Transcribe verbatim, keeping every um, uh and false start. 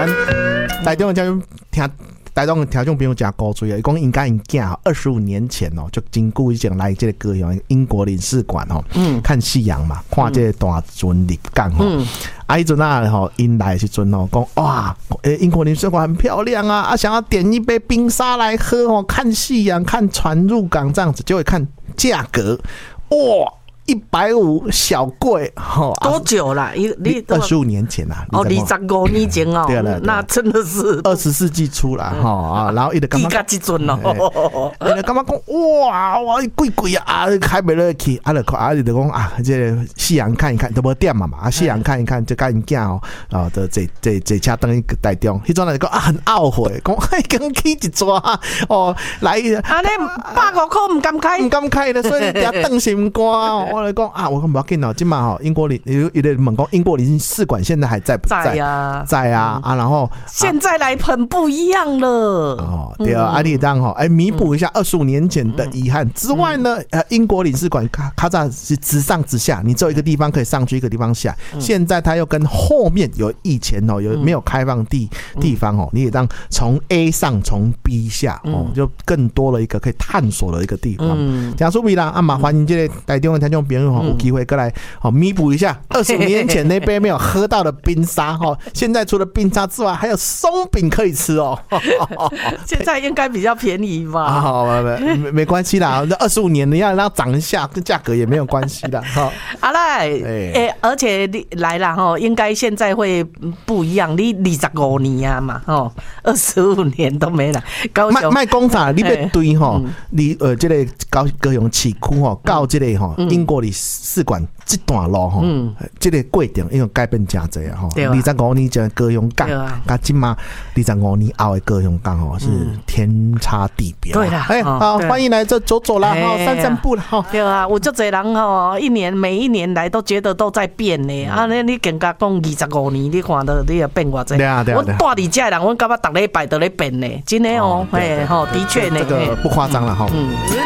咱台中的听台中的听众朋友真高追啊！伊讲因家因囝二十五年前哦，就真久以前来这个高雄英国领事馆哦，嗯，看夕阳嘛，看这个大船入港吼。嗯啊，迄阵啊吼，因来的时阵吼，讲哇，诶，英国领事馆很漂亮啊，啊，想要点一杯冰沙来喝哦，看夕阳，看船入港这样子，就会看价格，哇！一百五小贵，吼， 多久啦？ 你二十五年前啦， 哦，二十五年前哦， 对了， 那真的是二十世纪初啦，哈啊，然后伊就感觉， 伊甲即阵咯， 伊就感觉讲哇哇贵贵啊，开不落去，啊就啊就讲啊，这个夕阳看一看，都无点嘛嘛，啊夕阳看一看，就甲因囝哦，啊，就坐坐坐车等于台中，迄阵来讲啊很懊悔，讲哎刚去一抓哦来， 安尼百五块唔敢开， 唔敢开的，所以遐等心肝哦。我来讲啊，我讲不要紧哦，今嘛吼英国领有有的问讲英国领事馆现在还在不在？ 在呀， 在啊啊，然后现在来很不一样了哦，对啊，阿里当吼，哎，弥补一下二十五年前的遗憾之外呢，呃，英国领事馆卡卡扎是直上直下，你只有一个地方可以上去，一个地方下。现在它又跟后面有以前哦有没有开放地地方哦，你也当从 A 上从 B 下哦，就更多了一个可以探索的一个地方。讲出米啦，啊嘛，欢迎这个台中的听众朋友吼，有机会过来哦弥补一下二十五年前那杯没有喝到的冰沙哈。现在除了冰沙之外，还有松饼可以吃哦。 现在应该比较便宜吧？ 啊，好，没没关系啦，那二十五年你要让它涨一下，跟价格也没有关系啦。哈， 好啦，诶，而且你来了哈，应该现在会不一样。你二十五年啊嘛，哦，二十五年都没了。高雄卖工厂，你要对哈，你呃这个高高雄市区哈，到这个哈英国领事馆这段路哈，这个过程因为改变真多啊哈。二十五年前高雄港，甲今嘛二十五年后的高雄港哦是天差地别。 对啦， 哎，好，欢迎来这走走啦，哈，散散步啦，哈。 对啊，我就这人哈，一年每一年来都觉得都在变呢。啊，你你更加讲二十五年，你看到你也变偌济。 对啊，对啊。 我住伫这人，我感觉逐礼拜都在变呢，真的哦，哎，吼，的确呢， 这个不夸张了哈。嗯。